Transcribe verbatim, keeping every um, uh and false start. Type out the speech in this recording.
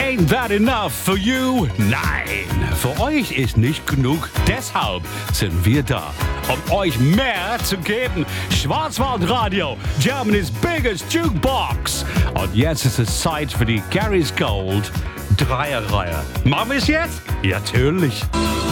Ain't that enough for you? Nein, für euch ist nicht genug. Deshalb sind wir da, um euch mehr zu geben. Schwarzwaldradio, Germany's biggest jukebox. Und jetzt ist es Zeit für die Gary's Gold Dreierreihe. Machen wir es jetzt? Ja, natürlich.